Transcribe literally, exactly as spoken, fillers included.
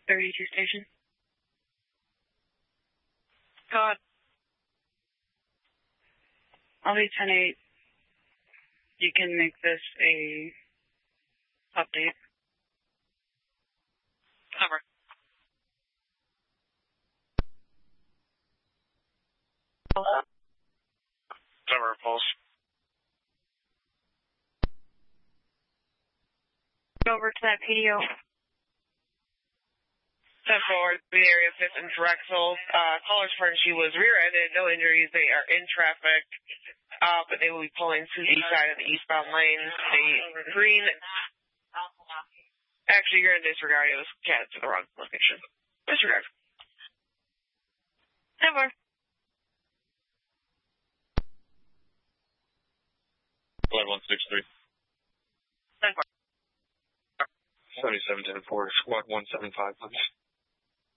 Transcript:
thirty-two station. God. I'll be ten eight. You can make this a update. Cover. Cover, pulse. Over to that P D O. ten forward, the area fifth and Drexel. Uh, caller's friend, she was rear-ended, no injuries. They are in traffic, uh, but they will be pulling to the east side of the eastbound lane. The green. Actually, you're going to disregard. It was cat to the wrong location. Disregard. Never. Flight one six three. ten four. seventy-seven ten four, squad one seven five, please.